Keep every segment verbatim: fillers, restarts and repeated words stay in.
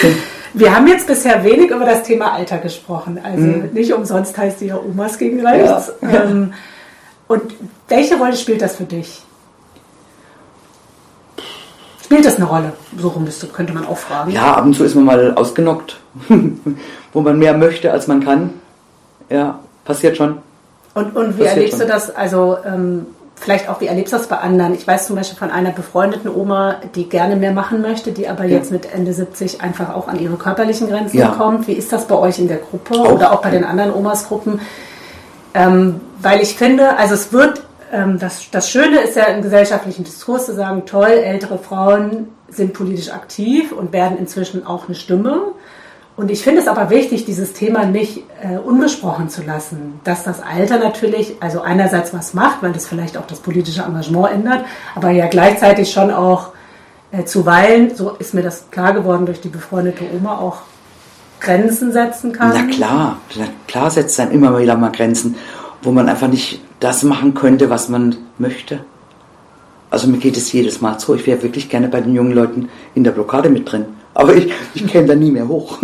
Wir haben jetzt bisher wenig über das Thema Alter gesprochen. Also mhm. nicht umsonst heißt sie ja Omas gegen Rechts. Ja. Ähm, und welche Rolle spielt das für dich? Spielt das eine Rolle? So rum müsste, könnte man auch fragen. Ja, ab und zu ist man mal ausgenockt, wo man mehr möchte, als man kann. Ja, passiert schon. Und, und wie passiert erlebst schon. du das? Also ähm, vielleicht auch, wie erlebst du das bei anderen? Ich weiß zum Beispiel von einer befreundeten Oma, die gerne mehr machen möchte, die aber ja. jetzt mit Ende siebzig einfach auch an ihre körperlichen Grenzen ja. kommt. Wie ist das bei euch in der Gruppe auch. oder auch bei den anderen Omas-Gruppen? Ähm, weil ich finde, also es wird, ähm, das, das Schöne ist ja im gesellschaftlichen Diskurs zu sagen, toll, ältere Frauen sind politisch aktiv und werden inzwischen auch eine Stimme. Und ich finde es aber wichtig, dieses Thema nicht äh, unbesprochen zu lassen, dass das Alter natürlich, also einerseits was macht, weil das vielleicht auch das politische Engagement ändert, aber ja gleichzeitig schon auch äh, zuweilen, so ist mir das klar geworden durch die befreundete Oma, auch Grenzen setzen kann. Na klar, na klar setzt dann immer wieder mal Grenzen, wo man einfach nicht das machen könnte, was man möchte. Also mir geht es jedes Mal so, ich wäre wirklich gerne bei den jungen Leuten in der Blockade mit drin. Aber ich, ich käme da nie mehr hoch.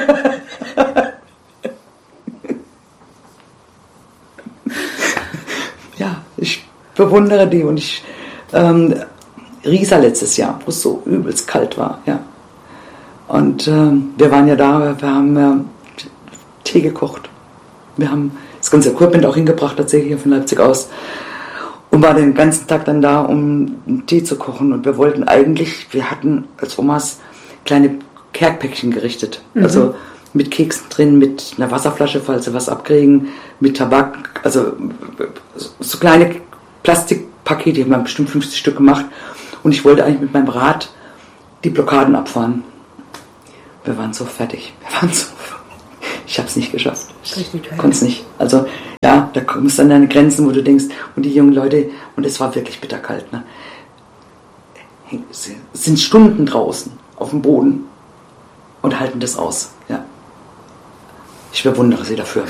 Ja, ich bewundere die und ich ähm, Riesa letztes Jahr, wo es so übelst kalt war, ja. Und ähm, wir waren ja da, wir haben äh, Tee gekocht. Wir haben das ganze Equipment auch hingebracht, tatsächlich hier von Leipzig aus. Und waren den ganzen Tag dann da, um einen Tee zu kochen. Und wir wollten eigentlich, wir hatten als Omas kleine Kerkpäckchen gerichtet. Mhm. Also mit Keksen drin, mit einer Wasserflasche, falls sie was abkriegen, mit Tabak, also so kleine Plastikpakete, die haben wir bestimmt fünfzig Stück gemacht. Und ich wollte eigentlich mit meinem Rad die Blockaden abfahren. Wir waren so fertig. Wir waren so Ich habe es nicht geschafft. Ich konnte es nicht. Also ja, da kommst du an deine Grenzen, wo du denkst, und die jungen Leute, und es war wirklich bitterkalt, ne? Sind Stunden draußen auf dem Boden und halten das aus. Ja. Ich bewundere sie dafür.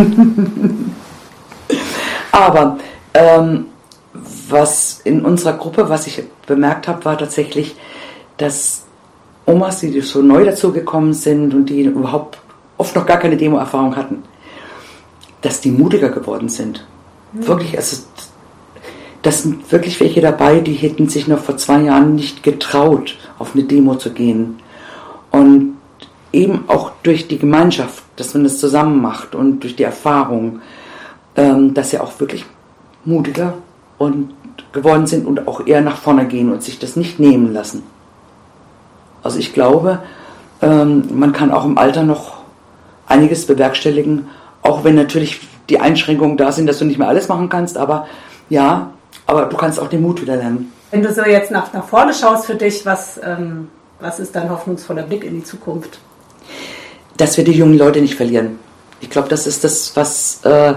Aber ähm, was in unserer Gruppe, was ich bemerkt habe, war tatsächlich, dass Omas, die so neu dazugekommen sind und die überhaupt oft noch gar keine Demo-Erfahrung hatten, dass die mutiger geworden sind. Mhm. Wirklich, also das sind wirklich welche dabei, die hätten sich noch vor zwei Jahren nicht getraut, auf eine Demo zu gehen. Und eben auch durch die Gemeinschaft, dass man das zusammen macht und durch die Erfahrung, ähm, dass sie auch wirklich mutiger und geworden sind und auch eher nach vorne gehen und sich das nicht nehmen lassen. Also ich glaube, ähm, man kann auch im Alter noch einiges bewerkstelligen, auch wenn natürlich die Einschränkungen da sind, dass du nicht mehr alles machen kannst, aber ja, aber du kannst auch den Mut wieder lernen. Wenn du so jetzt nach, nach vorne schaust für dich, was, ähm, was ist dein hoffnungsvoller Blick in die Zukunft? Dass wir die jungen Leute nicht verlieren. Ich glaube, das ist das, was äh,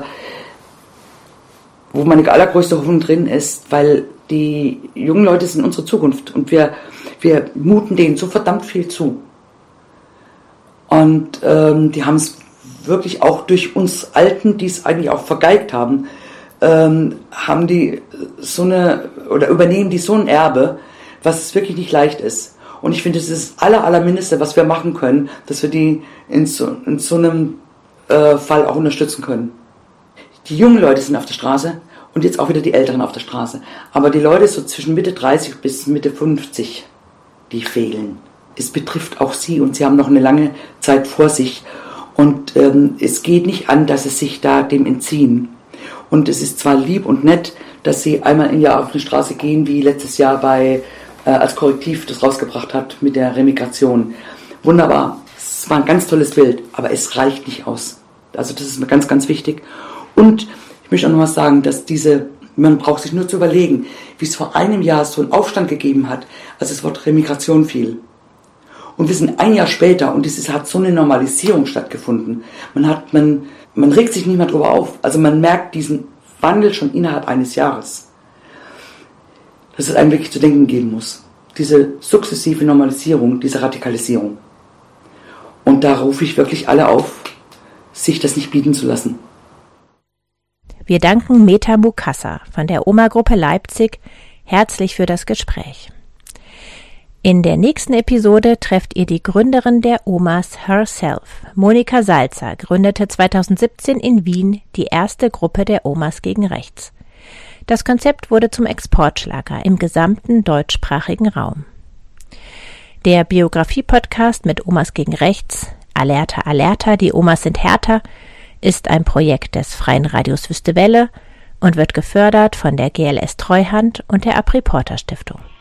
wo meine allergrößte Hoffnung drin ist, weil die jungen Leute sind unsere Zukunft und wir, wir muten denen so verdammt viel zu. Und ähm, die haben es wirklich auch durch uns Alten, die es eigentlich auch vergeigt haben, ähm, haben die so eine, oder übernehmen die so ein Erbe, was wirklich nicht leicht ist. Und ich finde, das ist das aller, allermindeste, was wir machen können, dass wir die in so, in so einem äh, Fall auch unterstützen können. Die jungen Leute sind auf der Straße und jetzt auch wieder die Älteren auf der Straße. Aber die Leute so zwischen Mitte dreißig bis Mitte fünfzig, die fehlen. Es betrifft auch sie und sie haben noch eine lange Zeit vor sich. Und ähm, es geht nicht an, dass sie sich da dem entziehen. Und es ist zwar lieb und nett, dass sie einmal im Jahr auf eine Straße gehen, wie letztes Jahr bei äh, als Korrektiv das rausgebracht hat mit der Remigration. Wunderbar, es war ein ganz tolles Bild, aber es reicht nicht aus. Also das ist mir ganz, ganz wichtig. Und ich möchte auch noch mal sagen, dass diese, man braucht sich nur zu überlegen, wie es vor einem Jahr so einen Aufstand gegeben hat, als das Wort Remigration fiel. Und wir sind ein Jahr später und es hat so eine Normalisierung stattgefunden. Man hat, man, man regt sich nicht mehr drüber auf. Also man merkt diesen Wandel schon innerhalb eines Jahres. Dass es einem wirklich zu denken geben muss. Diese sukzessive Normalisierung, diese Radikalisierung. Und da rufe ich wirklich alle auf, sich das nicht bieten zu lassen. Wir danken Meta Mukassa von der Oma-Gruppe Leipzig herzlich für das Gespräch. In der nächsten Episode trefft ihr die Gründerin der Omas Herself. Monika Salzer gründete zweitausendsiebzehn in Wien die erste Gruppe der Omas gegen Rechts. Das Konzept wurde zum Exportschlager im gesamten deutschsprachigen Raum. Der Biografie-Podcast mit Omas gegen Rechts, Alerta, Alerta, die Omas sind härter, ist ein Projekt des Freien Radios Wüste Welle und wird gefördert von der G L S Treuhand und der ApriPorter Stiftung.